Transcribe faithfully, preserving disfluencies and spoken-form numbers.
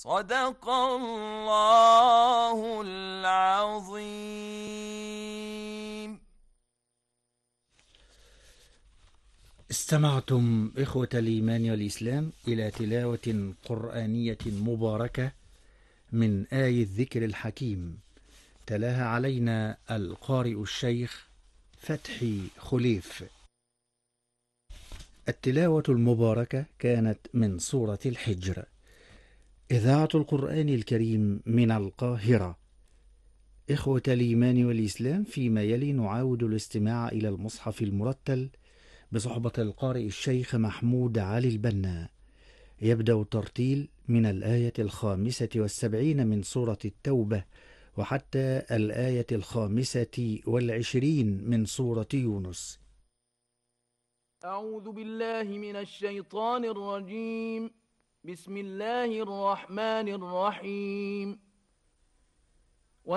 صدق الله العظيم. استمعتم إخوة الإيمان والإسلام إلى تلاوة قرآنية مباركة من آي الذكر الحكيم، تلاها علينا القارئ الشيخ فتحي خليف. التلاوة المباركة كانت من سورة الحجر. إذاعة القرآن الكريم من القاهرة. إخوة الإيمان والإسلام، فيما يلي نعاود الاستماع إلى المصحف المرتل بصحبة القارئ الشيخ محمود علي البنا. يبدأ الترتيل من الآية الخامسة والسبعين من سورة التوبة وحتى الآية الخامسة والعشرين من سورة يونس. أعوذ بالله من الشيطان الرجيم. بسم الله الرحمن الرحيم.